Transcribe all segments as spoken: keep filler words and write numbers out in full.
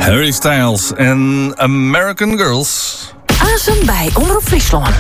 Harry Styles en American Girls. Azen bij Omroep Friesland.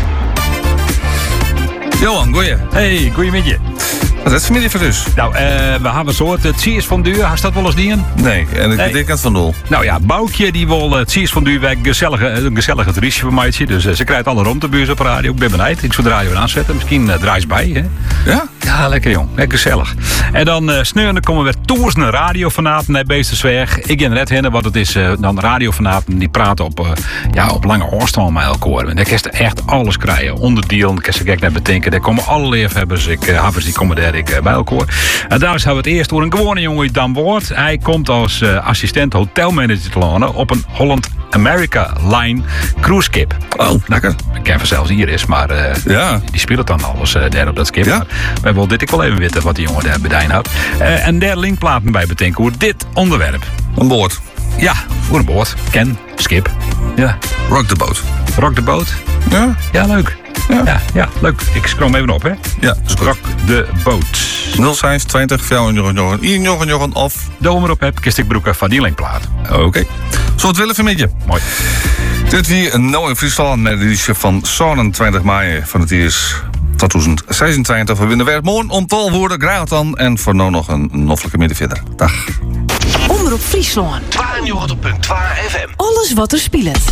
Johan, goeie. Hey, goeie met je. Wat is het vanmiddag voor dus? Nou, uh, we hebben soort het Siers van Duur. Hast dat wel eens dingen? Nee, en ik nee. denk het van Doel. Nou ja, Boukje die wil het Siers van Duur gezellige, een gezellige triesje van mij. Dus uh, ze krijgt alle rondtebuurs op de radio. Ik ben benieuwd. Ik zou de radio aanzetten. Misschien uh, draai ze bij. Hè? Ja? Ja, lekker jong. Lekker gezellig. En dan uh, sneuren komen weer toers naar radio vanavond naar Beestersweg. Ik ken net heen, wat het is uh, dan radio vanavond. Die praten op, uh, ja, op lange afstand met elkaar. En daar kan je echt alles krijgen. Onderdeel, daar kan je gek naar bedenken. Daar komen alle leefhebbers, ik, uh, habbers, die komen daar ik, uh, bij elkaar. En daar hebben we het eerst door een gewone jongen die dan wordt. Hij komt als uh, assistent hotelmanager te landen op een Holland America Line cruiseschip. Oh, lekker. Ik ken zelfs hier is, maar uh, ja. die speelt dan alles uh, daar op dat schip. Ja. Maar wij wilden dit ik wel even weten wat die jongen daar bedijn houdt. Uh, en daar linkplaten bij bedenken hoe dit onderwerp. Een boord. Ja, voor een boord. Ken, schip. Ja. Rock the boat. Rock the boat. Ja. Ja, leuk. Ja, ja, ja leuk. Ik scroll hem even op, hè. Ja, is Rock the boat. nul zes twintig vijfhonderd of... De omroep heb, kist ik broeken van die linkplaat. Oké. Okay. Zo het willen van je. Mooi. Dit hier een nieuw in Friesland met de editie van zevenentwintig mei van het jaar tweeduizend zesentwintig. We winnen weer morgen om tol woorden. Graag dan. En voor nu nog een noffelijke midden verder. Dag. Omroep Friesland. tweeënnegentig komma twee F M. Alles wat er speelt.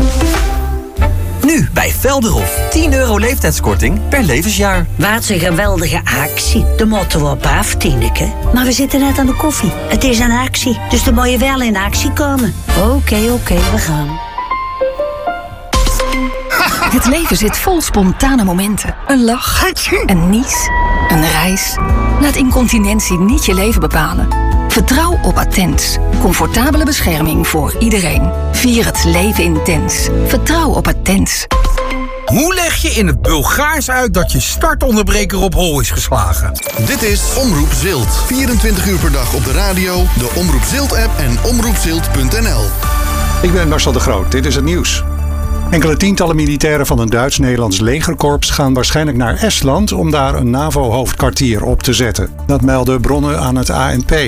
Nu bij Velderhof. tien euro leeftijdskorting per levensjaar. Wat een geweldige actie. De motto op af, Tineke. Maar we zitten net aan de koffie. Het is een actie, dus dan moet je wel in actie komen. Oké, okay, oké, okay, we gaan. Het leven zit vol spontane momenten. Een lach, een nies, een reis. Laat incontinentie niet je leven bepalen. Vertrouw op Attens. Comfortabele bescherming voor iedereen. Vier het leven intens. Vertrouw op Attens. Hoe leg je in het Bulgaars uit dat je startonderbreker op hol is geslagen? Dit is Omroep Zilt. vierentwintig uur per dag op de radio, de Omroep Zilt-app en omroepzilt punt n l. Ik ben Marcel de Groot. Dit is het nieuws. Enkele tientallen militairen van een Duits-Nederlands legerkorps gaan waarschijnlijk naar Estland om daar een NAVO-hoofdkwartier op te zetten. Dat melden bronnen aan het A N P.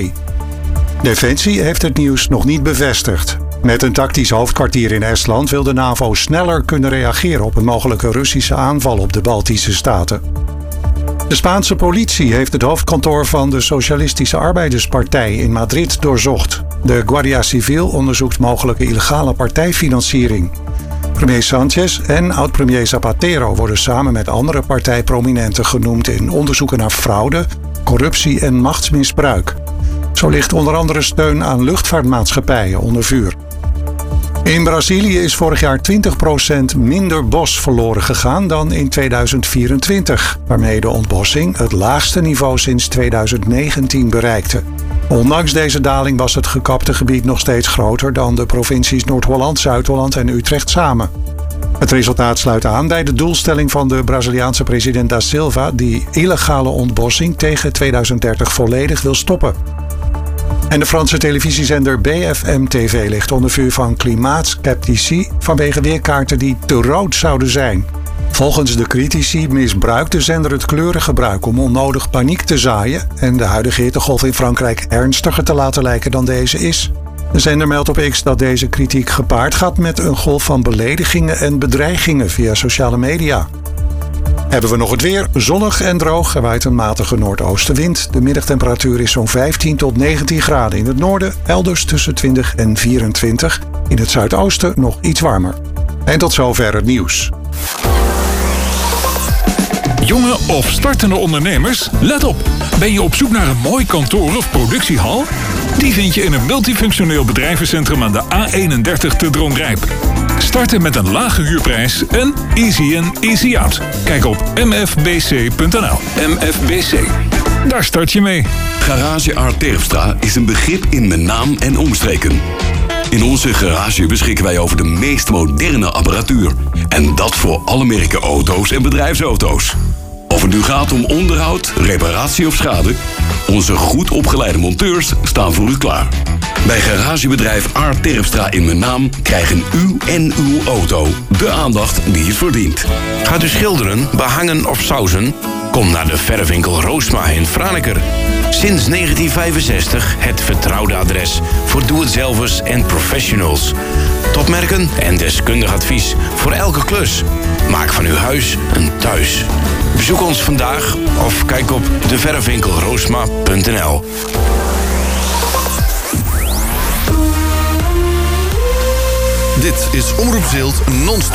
Defensie heeft het nieuws nog niet bevestigd. Met een tactisch hoofdkwartier in Estland wil de NAVO sneller kunnen reageren op een mogelijke Russische aanval op de Baltische staten. De Spaanse politie heeft het hoofdkantoor van de Socialistische Arbeiderspartij in Madrid doorzocht. De Guardia Civil onderzoekt mogelijke illegale partijfinanciering. Premier Sanchez en oud-premier Zapatero worden samen met andere partijprominenten genoemd in onderzoeken naar fraude, corruptie en machtsmisbruik. Zo ligt onder andere steun aan luchtvaartmaatschappijen onder vuur. In Brazilië is vorig jaar twintig procent minder bos verloren gegaan dan in tweeduizend vierentwintig, waarmee de ontbossing het laagste niveau sinds tweeduizend negentien bereikte. Ondanks deze daling was het gekapte gebied nog steeds groter dan de provincies Noord-Holland, Zuid-Holland en Utrecht samen. Het resultaat sluit aan bij de doelstelling van de Braziliaanse president Da Silva, die illegale ontbossing tegen tweeduizend dertig volledig wil stoppen. En de Franse televisiezender B F M T V ligt onder vuur van klimaatskeptici vanwege weerkaarten die te rood zouden zijn. Volgens de critici misbruikt de zender het kleurengebruik om onnodig paniek te zaaien en de huidige hittegolf in Frankrijk ernstiger te laten lijken dan deze is. De zender meldt op X dat deze kritiek gepaard gaat met een golf van beledigingen en bedreigingen via sociale media. Hebben we nog het weer, zonnig en droog, er waait een matige noordoostenwind. De middagtemperatuur is zo'n vijftien tot negentien graden in het noorden, elders tussen twintig en vierentwintig. In het zuidoosten nog iets warmer. En tot zover het nieuws. Jonge of startende ondernemers, let op. Ben je op zoek naar een mooi kantoor of productiehal? Die vind je in een multifunctioneel bedrijvencentrum aan de A eenendertig te Droomrijp. Starten met een lage huurprijs en easy in, easy out. Kijk op m f b c punt n l. M F B C. Daar start je mee. Garage Art Terpstra is een begrip in mijn naam en omstreken. In onze garage beschikken wij over de meest moderne apparatuur. En dat voor alle merken auto's en bedrijfsauto's. Of het nu gaat om onderhoud, reparatie of schade, onze goed opgeleide monteurs staan voor u klaar. Bij garagebedrijf Art Terpstra in mijn naam krijgen u en uw auto de aandacht die het verdient. Gaat u schilderen, behangen of sausen? Kom naar de verfwinkel Roosma in Franeker. Sinds negentien vijfenzestig het vertrouwde adres voor doe-het-zelvers en professionals. Topmerken en deskundig advies voor elke klus. Maak van uw huis een thuis. Bezoek ons vandaag of kijk op de verfwinkel roosma punt n l. Dit is Omroep Zilt non-stop.